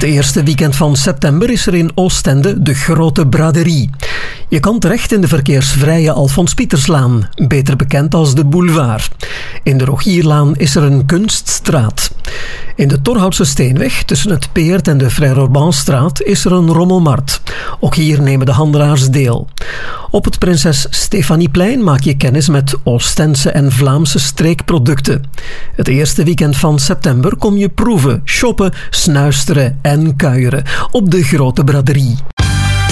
Het eerste weekend van september is er in Oostende de Grote Braderie. Je kan terecht in de verkeersvrije Alfons Pieterslaan, beter bekend als de Boulevard. In de Rogierlaan is er een kunststraat. In de Torhoutse Steenweg, tussen het Peert en de Frère-Orbanstraat, is er een rommelmarkt. Ook hier nemen de handelaars deel. Op het Prinses Stefanieplein maak je kennis met Oostense en Vlaamse streekproducten. Het eerste weekend van september kom je proeven, shoppen, snuisteren en kuieren op de Grote Braderie.